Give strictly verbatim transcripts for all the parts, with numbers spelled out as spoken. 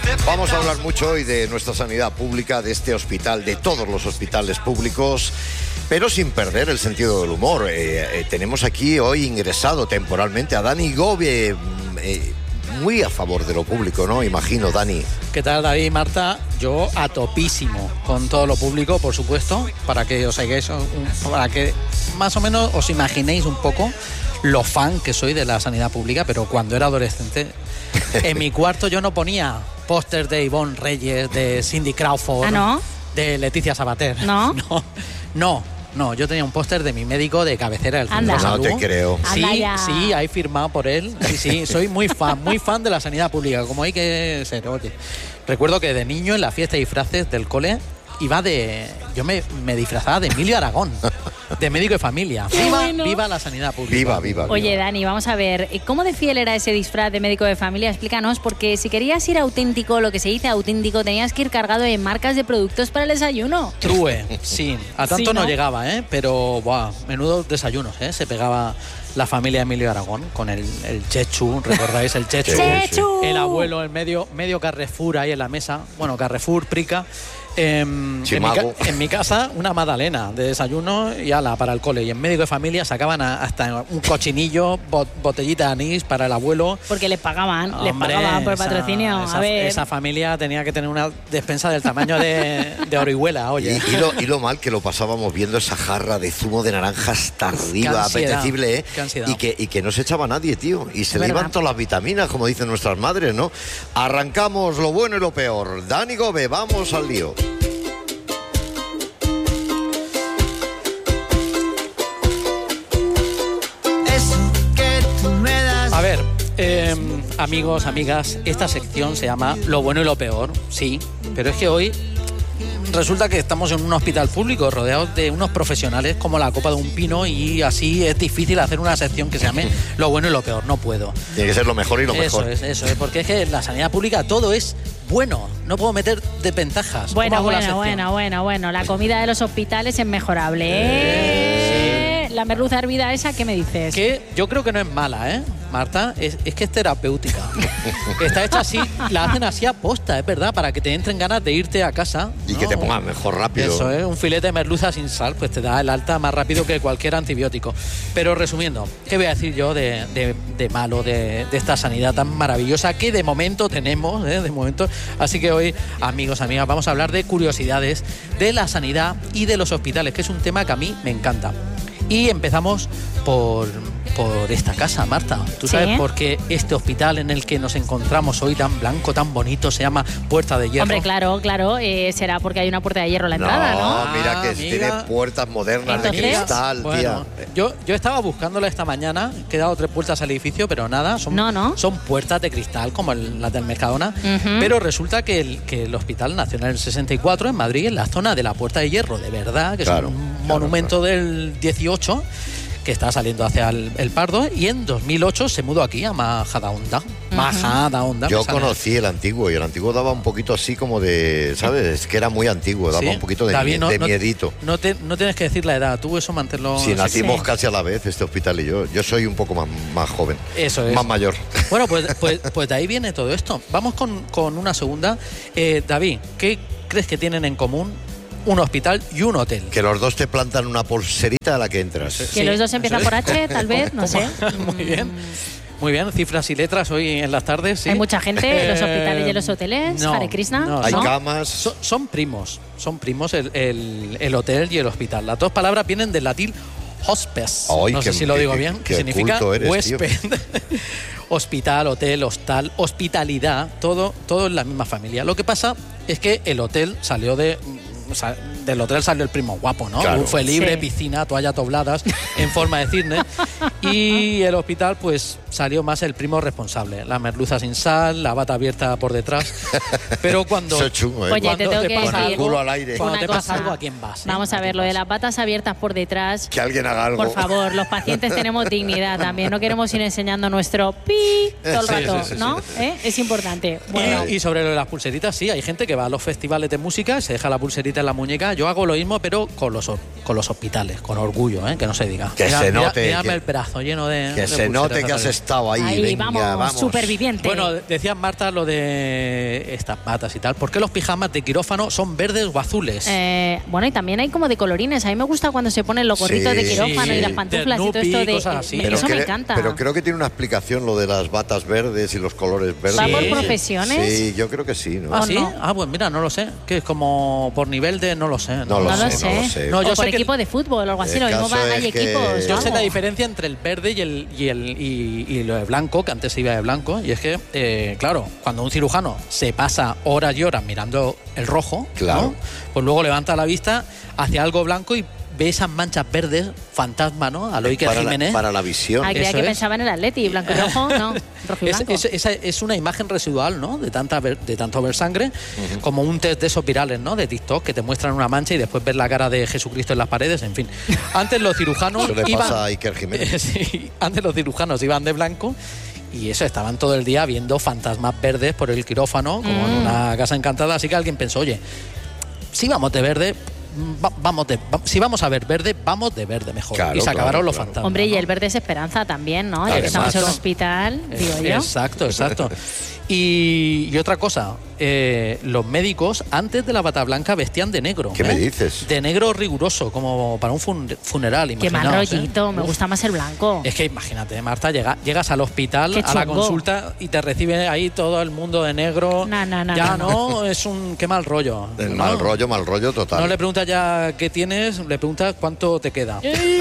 Vamos a hablar mucho hoy de nuestra sanidad pública, de este hospital, de todos los hospitales públicos, pero sin perder el sentido del humor. Eh, eh, tenemos aquí hoy ingresado temporalmente a Dani Gove, eh, muy a favor de lo público, ¿no? Imagino, Dani. ¿Qué tal, David y Marta? Yo a topísimo con todo lo público, por supuesto, para que os hagáis, para que más o menos os imaginéis un poco lo fan que soy de la sanidad pública, pero cuando era adolescente, en mi cuarto yo no ponía póster de Ivonne Reyes, de Cindy Crawford, ¿Ah, no? de Leticia Sabater. ¿No? No, no, no, yo tenía un póster de mi médico de cabecera del centro de salud. No te creo. Sí, Anda ya. sí, hay firmado por él. Sí, sí, soy muy fan, muy fan de la sanidad pública, como hay que ser, oye. Recuerdo que de niño en la fiesta de disfraces del cole iba de... Yo me, me disfrazaba de Emilio Aragón, de médico de familia. Qué Viva, bueno. viva la sanidad pública. Viva, viva, viva. Oye, Dani, vamos a ver, ¿cómo de fiel era ese disfraz de médico de familia? Explícanos, porque si querías ir auténtico, lo que se dice auténtico, tenías que ir cargado de marcas de productos para el desayuno. True, sí. A tanto Sí, ¿no? no llegaba, ¿eh? Pero, buah, menudos desayunos, ¿eh? Se pegaba la familia Emilio Aragón con el, el chechu, ¿recordáis el chechu? Sí, sí. ¡Chechu! El abuelo, el medio, medio Carrefour ahí en la mesa. Bueno, Carrefour, Prica. Eh, en, mi Chimago. ca- en mi casa, una magdalena de desayuno y ala para el cole. Y en médico de familia sacaban a- hasta un cochinillo, bot- botellita de anís para el abuelo. Porque les pagaban, les Hombre, pagaban por esa- patrocinio. Esa, a ver, esa familia tenía que tener una despensa del tamaño de, de Orihuela, Y, oye. y lo, y lo mal que lo pasábamos viendo esa jarra de zumo de naranja hasta arriba, ansiedad, apetecible, ¿eh? qué ansiedad. Y que, y que no se echaba nadie, tío. Y se Es le iban verdad. todas las vitaminas, como dicen nuestras madres, ¿no? Arrancamos lo bueno y lo peor. Dani Gove, vamos al lío. A ver, eh, amigos, amigas, esta sección se llama Lo bueno y lo peor, sí, pero es que hoy resulta que estamos en un hospital público rodeados de unos profesionales como la copa de un pino y así es difícil hacer una sección que se llame Lo bueno y lo peor, no puedo. Tiene que ser lo mejor y lo Eso mejor. es, eso es, porque es que en la sanidad pública todo es bueno, no puedo meter desventajas. ¿Cómo bueno, hago la bueno, sección? bueno, bueno, bueno, la comida de los hospitales es mejorable, ¿eh? La merluza hervida esa, ¿qué me dices? Que yo creo que no es mala, ¿eh, Marta? Es, es que es terapéutica. Está hecha así, la hacen así a posta, es verdad, para que te entren ganas de irte a casa. Y ¿no? que te pongan mejor rápido. Eso es, un filete de merluza sin sal, pues te da el alta más rápido que cualquier antibiótico. Pero resumiendo, ¿qué voy a decir yo de, de, de malo, de, de esta sanidad tan maravillosa que de momento tenemos, ¿eh? De momento. Así que hoy, amigos, amigas, vamos a hablar de curiosidades de la sanidad y de los hospitales, que es un tema que a mí me encanta. Y empezamos por, por esta casa, Marta. ¿Tú sabes Sí. por qué este hospital en el que nos encontramos hoy tan blanco, tan bonito, se llama Puerta de Hierro? Hombre, claro, claro, eh, será porque hay una puerta de hierro a la entrada, ¿no? No, mira que Ah, tiene amiga. puertas modernas Entonces, de cristal, Bueno, tía. yo, yo estaba buscándola esta mañana, he dado tres puertas al edificio, pero nada, son, No, no. son puertas de cristal como el- las del Mercadona, Ujú. pero resulta que el, que el hospital nació en el sesenta y cuatro en Madrid, en la zona de la Puerta de Hierro, de verdad, que Claro, es un claro, monumento del dieciocho, que está saliendo hacia el, el Pardo, y en dos mil ocho se mudó aquí a Majadahonda. Majadahonda. Yo me sale. conocí el antiguo y el antiguo daba un poquito así como de, ¿sabes? Es que era muy antiguo, daba Sí. un poquito de, David, mie- no- de no- miedito. No, te- no tienes que decir la edad, tú eso mantenerlo... Si nacimos Sí. casi a la vez, este hospital y yo. Yo soy un poco más, más joven. Eso es. Más mayor. Bueno, pues, pues, pues de ahí viene todo esto. Vamos con, con una segunda. Eh, David, ¿qué crees que tienen en común un hospital y un hotel? Que los dos te plantan una pulserita a la que entras. Que Sí, los dos empiezan eso por es. H, tal vez, no sé. Muy bien. Muy bien, cifras y letras hoy en las tardes. ¿sí? Hay mucha gente en los Eh, hospitales y en los hoteles, no, Hare Krishna. no, Hay son- camas. Son, son primos, son primos el, el- el hotel y el hospital. Las dos palabras vienen del latín hospes. Ay, no sé qué- si lo qué- digo qué- bien, qué que significa culto eres, huésped. Hospital, hotel, hostal, hospitalidad, todo, todo en la misma familia. Lo que pasa es que el hotel salió de... o sea, del hotel salió el primo guapo, ¿no? Claro. Fue libre, Sí. piscina, toallas dobladas en forma de cisne. Y el hospital, pues, salió más el primo responsable. La merluza sin sal, la bata abierta por detrás. Pero cuando... Eso es chungo, ¿eh? Oye, te cuando tengo te que pasa Con el decir algo- culo al aire. Cuando una te pasa cosa. algo, ¿a quién vas? eh? Vamos ¿A a ver, quién lo de vas? las patas abiertas por detrás. Que alguien haga algo. Por favor, los pacientes tenemos dignidad también. No queremos ir enseñando nuestro pi todo el Sí, rato, sí, sí, ¿no? sí. ¿Eh? Es importante. Bueno, Y, y sobre lo de las pulseritas, sí, hay gente que va a los festivales de música, se deja la pulserita en la muñeca. Yo hago lo mismo, pero con los, con los hospitales, con orgullo, ¿eh? Que no se diga. Que mira, se note. Mira, mírame que, el brazo lleno de. Que de se note que has atrás. estado ahí. Ahí, venga, vamos, vamos. superviviente. Bueno, decías, Marta, lo de estas batas y tal. ¿Por qué los pijamas de quirófano son verdes o azules? Eh, bueno, y también hay como de colorines. A mí me gusta cuando se ponen los gorritos Sí, de quirófano sí. y las pantuflas De y todo esto Snoopy, de. cosas así. me- Pero eso me cre- encanta. Pero creo que tiene una explicación lo de las batas verdes y los colores verdes. ¿Va Sí. por profesiones? Sí, yo creo que sí, ¿no? ¿Ah, ¿o sí? no? Ah, pues mira, no lo sé. Que es como por nivel de. No lo sé. No lo No sé, lo sé. no lo sé. No, o yo por sé que- equipo de fútbol o algo así. El Lo mismo caso va, es hay que- equipos. Yo sé vamos. la diferencia entre el verde y el y el y, y lo de blanco, que antes se iba de blanco, y es que, eh, claro, cuando un cirujano se pasa horas y horas mirando el rojo, Claro. ¿no? Pues luego levanta la vista hacia algo blanco y ve esas manchas verdes, fantasma, ¿no? A lo Iker para, la, Jiménez. para la visión. Ah, creía Eso que es. pensaba en el Atleti, blanco y rojo, no, rojo y Es, blanco. es- esa es una imagen residual, ¿no? De tanta ver- de tanto ver sangre, como un test de esos virales, ¿no? De TikTok, que te muestran una mancha y después ves la cara de Jesucristo en las paredes, en fin. Antes los cirujanos Eso le iban... pasa a Iker Jiménez. Sí, antes los cirujanos iban de blanco y eso, estaban todo el día viendo fantasmas verdes por el quirófano, como en una casa encantada, así que alguien pensó, oye, si vamos de verde... va- vamos de, va- si vamos a ver verde, vamos de verde mejor. Claro, y se acabaron claro, los claro. fantasmas. Hombre, y ¿no? el verde es esperanza también, ¿no? Ya que Además. estamos en un hospital, digo yo. Exacto, exacto. Y, y otra cosa, eh, los médicos antes de la bata blanca vestían de negro. ¿Qué ¿eh? me dices? De negro riguroso, como para un fun- funeral. Qué mal imaginaos, ¿eh? rollito, me Uf. gusta más el blanco. Es que imagínate, Marta, llega, llegas al hospital, Qué a la chungo. consulta y te recibe ahí todo el mundo de negro. No, no, no, ya no, no, es un qué mal rollo. El ¿no? mal rollo, mal rollo total. No le preguntas ya qué tienes, le preguntas cuánto te queda.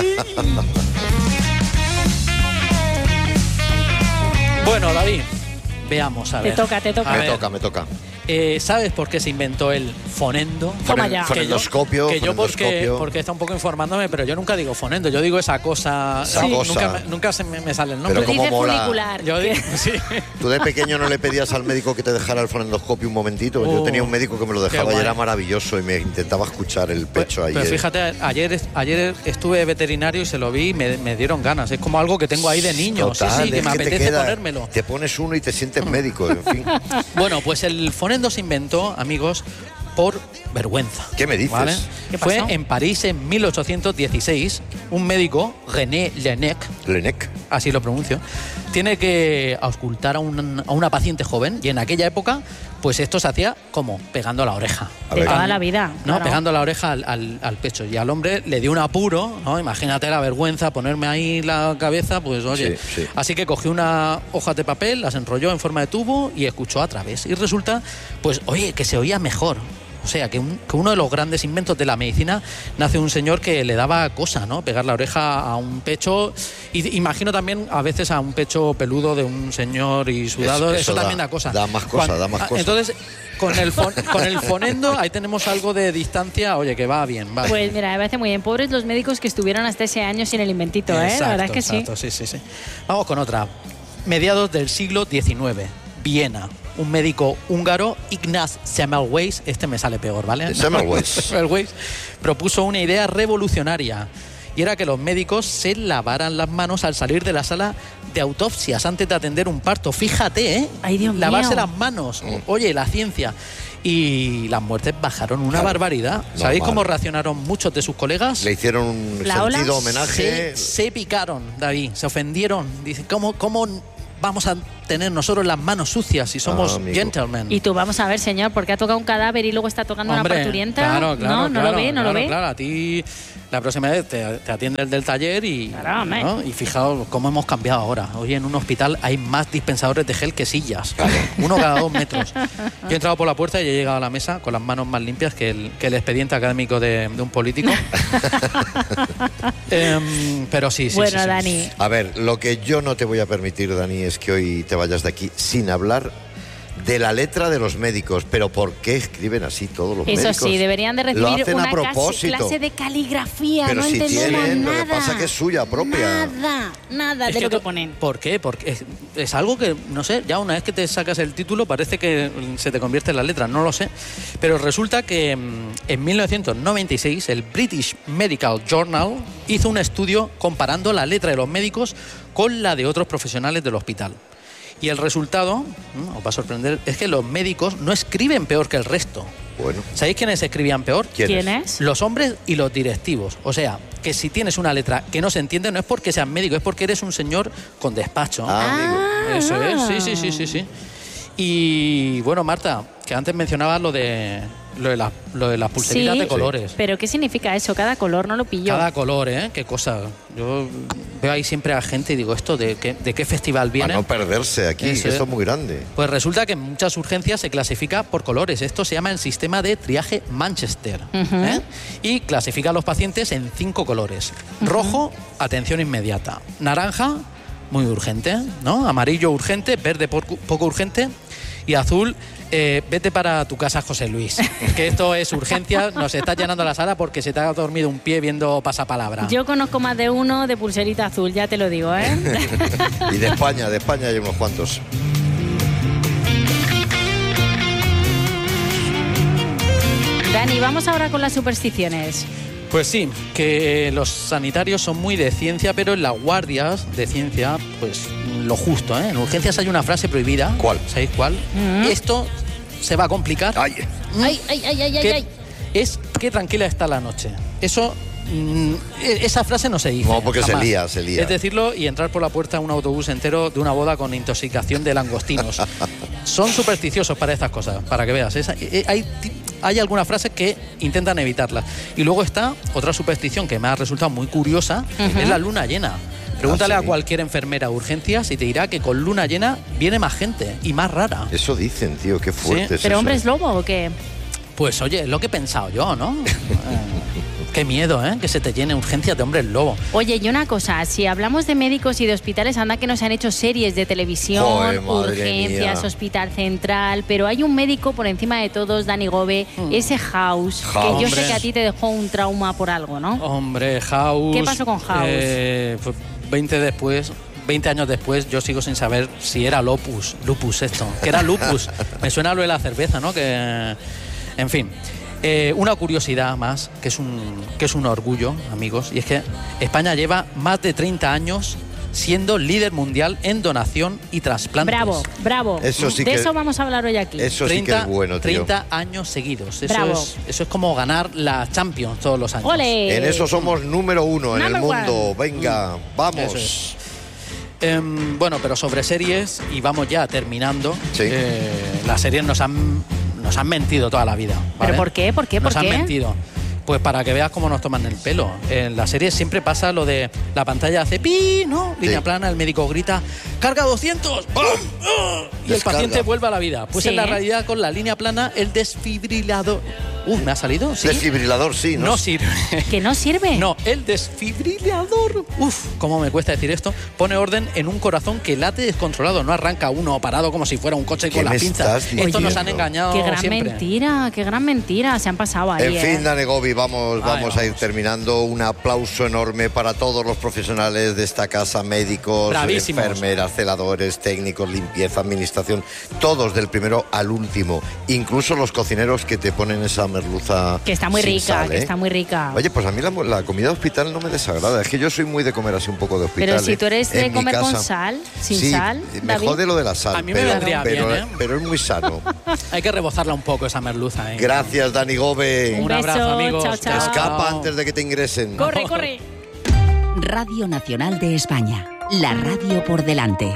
Bueno, David, veamos a Te ver. toca, te toca. A me ver, toca, me toca. eh, ¿sabes por qué se inventó el fonendo? Toma Fonen- ya. Fonendoscopio. Que yo porque, fonendoscopio. porque está un poco informándome, pero yo nunca digo fonendo, yo digo esa cosa. Esa Sí, cosa. Nunca, me, nunca se me, me sale el Pero nombre. cómo Dice mola. funicular. Yo que- digo, sí. ¿Tú de pequeño no le pedías al médico que te dejara el fonendoscopio un momentito? Yo Oh, tenía un médico que me lo qué dejaba y guay. era maravilloso y me intentaba escuchar el pecho ahí. Pero eh. fíjate, ayer, ayer estuve veterinario y se lo vi y me, me dieron ganas. Es como algo que tengo ahí de niño. Total, sí, sí, que es me que te apetece queda- ponérmelo. Te pones uno y te sientes médico, en fin. Bueno, pues el fonendo se inventó, amigos, por vergüenza. ¿Qué me dices? ¿Vale? ¿Qué Fue pasó? en París en mil ochocientos dieciséis. Un médico, René Laennec, Lenec. así lo pronuncio, tiene que auscultar a, un- a una paciente joven y en aquella época, pues esto se hacía como pegando la oreja. A De ver. toda la vida. ¿No? claro. Pegando la oreja al, al- al pecho. Y al hombre le dio un apuro, ¿no? Imagínate la vergüenza, ponerme ahí la cabeza, pues oye. Sí, sí. Así que cogió una hoja de papel, las enrolló en forma de tubo y escuchó a través. Y resulta, pues, oye, que se oía mejor. O sea, que, un- que uno de los grandes inventos de la medicina nace un señor que le daba cosa, ¿no? Pegar la oreja a un pecho. Y imagino también a veces a un pecho peludo de un señor y sudado. Eso- Eso, eso da- también da cosa. da más cosa, Cuan- da más ah, cosa. Entonces, con el, fon- con el fonendo ahí tenemos algo de distancia. Oye, que va bien, va. Pues mira, me parece muy bien. Pobres los médicos que estuvieron hasta ese año sin el inventito, ¿eh? La verdad es que exacto, sí, sí, sí. Vamos con otra. Mediados del siglo diecinueve, Viena. Un médico húngaro, Ignaz Semmelweis, este me sale peor, ¿vale? Semmelweis. Semmelweis propuso una idea revolucionaria y era que los médicos se lavaran las manos al salir de la sala de autopsias antes de atender un parto. Fíjate, ¿eh? Ay, Dios Lavarse mío. las manos. Oye, la ciencia. Y las muertes bajaron una Claro, barbaridad. ¿Sabéis normal. cómo reaccionaron muchos de sus colegas? Le hicieron un ¿La ola? sentido homenaje. Se, se picaron, David, se ofendieron. Dicen, ¿cómo, cómo vamos a tener nosotros las manos sucias si somos Ah, amigo. gentlemen? Y tú, vamos a ver, señor, porque ha tocado un cadáver y luego está tocando Hombre, una parturienta. Claro, claro, no, no claro, lo ve, no claro, lo ve. Claro, a ti la próxima vez te, te atiende el del taller y, Claro, hombre. ¿no? y fijaos cómo hemos cambiado ahora. Hoy en un hospital hay más dispensadores de gel que sillas. Uno cada dos metros. Yo he entrado por la puerta y he llegado a la mesa con las manos más limpias que el, que el expediente académico de, de un político. Em, pero sí, sí, bueno, sí, sí. Dani, A ver, lo que yo no te voy a permitir, Dani, es que hoy te vayas de aquí sin hablar de la letra de los médicos. Pero ¿por qué escriben así todos los eso médicos? sí, deberían de Lo recibir hacen una a clase, propósito. clase de caligrafía. Pero no si entendemos tienen, lo nada. que pasa que es suya propia. Nada, nada Es de que lo que to- ponen. ¿Por qué? Porque es, es algo que, no sé, ya una vez que te sacas el título parece que se te convierte en la letra, no lo sé. Pero resulta que mm, en mil novecientos noventa y seis el British Medical Journal hizo un estudio comparando la letra de los médicos con la de otros profesionales del hospital. Y el resultado, mm, os va a sorprender, es que los médicos no escriben peor que el resto. Bueno. ¿Sabéis quiénes escribían peor? ¿Quién, ¿Quién es? es? Los hombres y los directivos. O sea, que si tienes una letra que no se entiende, no es porque seas médico, es porque eres un señor con despacho. Ah, amigo. Eso es, sí, sí, sí, sí, sí. Y bueno, Marta, que antes mencionabas lo de lo de, la, lo de las pulseritas Sí, de colores. pero ¿qué significa eso? Cada color, no lo pillo. Cada color, ¿eh? Qué cosa. Yo veo ahí siempre a gente y digo, ¿esto de qué, de qué festival viene? Para no perderse aquí, Eso que es. esto es muy grande. Pues resulta que en muchas urgencias se clasifica por colores. Esto se llama el sistema de triaje Manchester. Ujú. ¿eh? Y clasifica a los pacientes en cinco colores. Rojo, atención inmediata. Naranja, muy urgente, ¿no? Amarillo, urgente. Verde, poco, poco urgente. Y azul, eh, vete para tu casa, José Luis. Que esto es urgencia, nos está llenando la sala porque se te ha dormido un pie viendo pasapalabra. Yo conozco más de uno de pulserita azul, ya te lo digo, ¿eh? Y de España, de España hay unos cuantos. Dani, vamos ahora con las supersticiones. Pues sí, que los sanitarios son muy de ciencia, pero en las guardias de ciencia, pues lo justo, ¿eh? En urgencias hay una frase prohibida. ¿Cuál? ¿Sabéis cuál? Mm. Esto se va a complicar. Ay, Ay, ay, ay, ay, ay, que ay. es qué tranquila está la noche. Eso, mm, esa frase no se dice. No, porque se jamás. lía, se lía. Es decirlo y entrar por la puerta de un autobús entero de una boda con intoxicación de langostinos. Son supersticiosos para estas cosas, para que veas. Es- eh, hay, hay algunas frases que intentan evitarlas. Y luego está otra superstición que me ha resultado muy curiosa, Ujú. es la luna llena. Pregúntale Ah, sí. a cualquier enfermera de urgencias y te dirá que con luna llena viene más gente y más rara. eso dicen, tío, qué fuerte Sí. es ¿Pero eso. hombre es lobo o qué? Pues oye, es lo que he pensado yo, ¿no? Eh, qué miedo, ¿eh? Que se te llene urgencias de hombres lobo. Oye, y una cosa, si hablamos de médicos y de hospitales, anda que nos han hecho series de televisión, Joder, madre urgencias, mía. Hospital Central, pero hay un médico por encima de todos, Dani Gobe, ese House, House. que yo sé Hombre. que a ti te dejó un trauma por algo, ¿no? Hombre, House. ¿Qué pasó con House? Eh, pues veinte después, veinte años después, yo sigo sin saber si era lupus, lupus esto, que era lupus. Me suena lo de la cerveza, ¿no? Que, en fin. Eh, una curiosidad más, que es, un, que es un orgullo, amigos, y es que España lleva más de treinta años siendo líder mundial en donación y trasplantes. Bravo, bravo. Eso sí de que- eso vamos a hablar hoy aquí. Eso sí que es bueno, tío. treinta años seguidos. Eso Bravo. es, eso es como ganar la Champions todos los años. ¡Ole! En eso somos número uno en el Number mundo. one. Venga, vamos. Eso es. Em, bueno, pero sobre series, y vamos ya terminando, Sí. eh, las series nos han, nos han mentido toda la vida. ¿vale? ¿Pero por qué? ¿Por qué? ¿Por Nos han qué? mentido. Pues para que veas cómo nos toman el pelo. En la serie siempre pasa lo de la pantalla hace pi, ¿no? Línea Sí. plana, el médico grita, carga doscientos, ¡pum! ¡Ah! Y el Descarga. paciente vuelve a la vida. Pues Sí. en la realidad con la línea plana, el desfibrilador... Uh, ¿me ha salido? ¿Sí? Desfibrilador, sí, ¿no? No sirve. ¿Que no sirve? No, el desfibrilador. Uf, cómo me cuesta decir esto. Pone orden en un corazón que late descontrolado. No arranca uno parado como si fuera un coche ¿Qué con me las pinzas. estás Esto nos diciendo? han engañado Qué gran siempre. mentira, qué gran mentira. Se han pasado ahí, En ¿eh? fin, Dani Gobi, vamos, Ay, vamos a ir vamos. terminando. Un aplauso enorme para todos los profesionales de esta casa, médicos, Bravísimos. enfermeras, celadores, técnicos, limpieza, administración, todos del primero al último. Incluso los cocineros que te ponen esa merluza Que está muy sin rica, sal, que ¿eh? está muy rica. Oye, pues a mí la, la comida de hospital no me desagrada. Es que yo soy muy de comer así un poco de hospital. Pero si ¿eh? tú eres de En mi comer con casa. sal, sin Sí, sal, me David. jode lo de la sal. A mí me pero, vendría pero, bien, ¿eh? pero es muy sano. Hay que rebozarla un poco esa merluza. ¿eh? Gracias, Dani Gobe. Un Un abrazo, beso, amigos. chao, chao. Escapa antes de que te ingresen. Corre, corre. Radio Nacional de España. La radio por delante.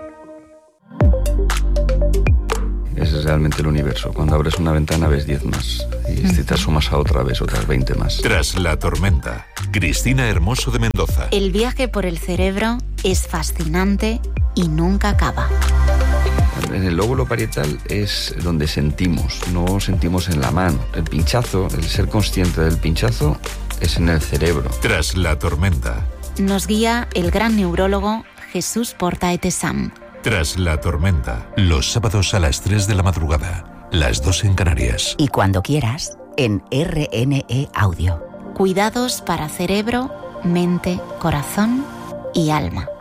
Ese es realmente el universo. Cuando abres una ventana ves diez más. Y si te asomas a otra vez otras veinte más. Tras la tormenta, Cristina Hermoso de Mendoza. El viaje por el cerebro es fascinante y nunca acaba. En el lóbulo parietal es donde sentimos, no sentimos en la mano. El pinchazo, el ser consciente del pinchazo, es en el cerebro. Tras la tormenta, Nos guía el gran neurólogo Jesús Portaete-Sam. tras la tormenta, los sábados a las tres de la madrugada, las dos en Canarias. Y cuando quieras, en R N E Audio. Cuidados para cerebro, mente, corazón y alma.